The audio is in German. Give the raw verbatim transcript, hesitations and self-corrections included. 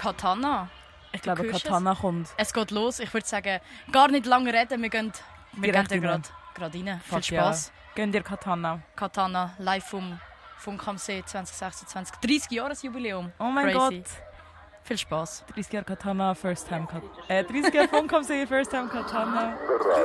Katana. Ich glaube, hörst Katana kommt. Es geht los. Ich würde sagen, gar nicht lange reden. Wir gehen, wir Direkt gehen rein. gerade rein. Fuck Viel Spass. Ja. Gönn dir Katana. Katana, live vom Funk am See zwanzig sechsundzwanzig. dreißig Jahresjubiläum. Oh mein Crazy. Gott. Viel Spass. dreißig Jahre Katana, first time Katana. Äh, dreißig Jahre Funk am See, first time Katana.